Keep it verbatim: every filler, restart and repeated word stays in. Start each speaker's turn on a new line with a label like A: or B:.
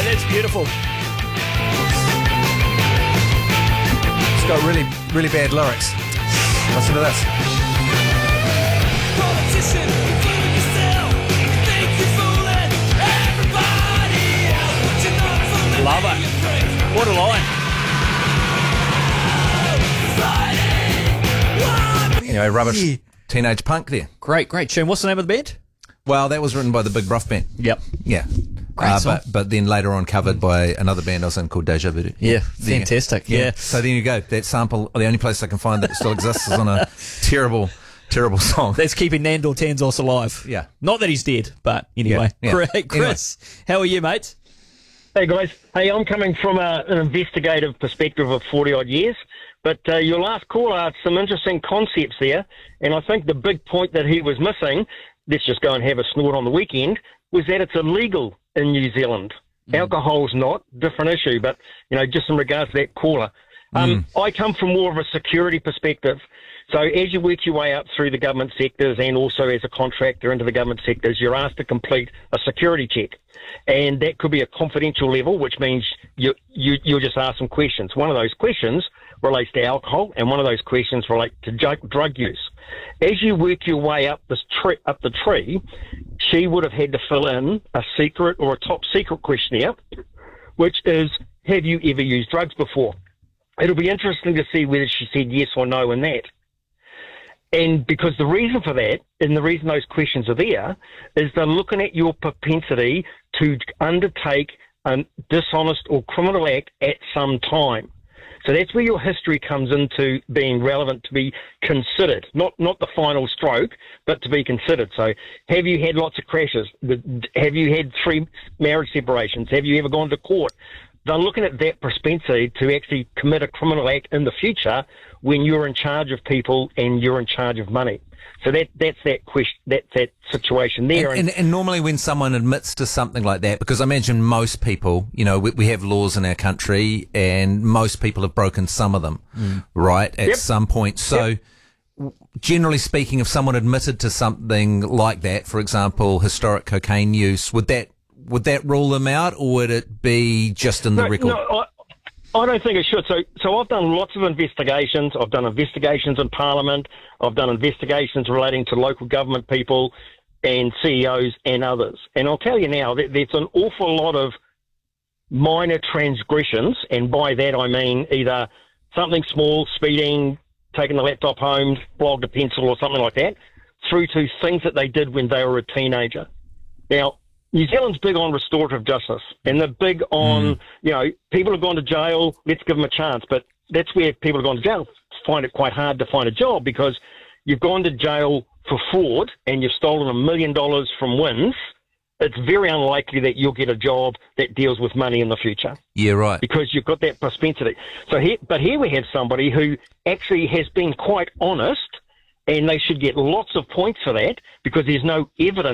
A: that's beautiful.
B: It's got really, really bad lyrics. Listen to this.
C: Politician, including yourself, think you're fooling everybody else, but you're not fooling
A: Love it.
C: me.
A: What a line.
B: Anyway, rubbish teenage punk there.
A: Great, great tune. What's the name of the band?
B: Well, that was written by the Big Rough Band.
A: Yep.
B: Yeah.
A: Great
B: Uh,
A: song.
B: but, but then later on covered by another band I was in called Deja Vu.
A: Yeah, fantastic. Yeah.
B: So there you go. That sample, the only place I can find that still exists is on a terrible, terrible song.
A: That's keeping Nandor Tanzos alive.
B: Yeah.
A: Not that he's dead, but anyway.
B: Yeah, yeah.
A: Great, Chris. How are you, mate?
D: Hey guys, hey, I'm coming from a, an investigative perspective of forty odd years, but uh, your last caller had some interesting concepts there, and I think the big point that he was missing, let's just go and have a snort on the weekend, was that it's illegal in New Zealand. Mm. Alcohol's not, different issue, but you know, just in regards to that caller. Um, mm. I come from more of a security perspective. So as you work your way up through the government sectors and also as a contractor into the government sectors, you're asked to complete a security check. And that could be a confidential level, which means you, you, you'll just ask some questions. One of those questions relates to alcohol, and one of those questions relate to drug, drug use. As you work your way up this tree, up the tree, she would have had to fill in a secret or a top secret questionnaire, which is, have you ever used drugs before? It'll be interesting to see whether she said yes or no in that. And because the reason for that, and the reason those questions are there, is they're looking at your propensity to undertake a dishonest or criminal act at some time. So that's where your history comes into being relevant to be considered, not not the final stroke, but to be considered. So have you had lots of crashes? Have you had three marriage separations? Have you ever gone to court? They're looking at that propensity to actually commit a criminal act in the future when you're in charge of people and you're in charge of money. So that that's that question, that's that situation there.
B: And, and, and normally when someone admits to something like that, because I imagine most people, you know, we, we have laws in our country and most people have broken some of them, mm. right, at
D: yep.
B: some point. So yep. generally speaking, if someone admitted to something like that, for example, historic cocaine use, would that would that rule them out, or would it be just in the
D: no,
B: record?
D: No, I, I don't think it should. So, so I've done lots of investigations. I've done investigations in Parliament. I've done investigations relating to local government people and C E Os and others. And I'll tell you now that there's an awful lot of minor transgressions, and by that I mean either something small, speeding, taking the laptop home, flogged a pencil or something like that, through to things that they did when they were a teenager. Now, New Zealand's big on restorative justice, and they're big on, mm. you know, people have gone to jail, let's give them a chance. But that's where people have gone to jail find it quite hard to find a job, because you've gone to jail for fraud and you've stolen a million dollars from wins. It's very unlikely that you'll get a job that deals with money in the future.
B: Yeah, right.
D: Because you've got that propensity. So here, but here we have somebody who actually has been quite honest, and they should get lots of points for that, because there's no evidence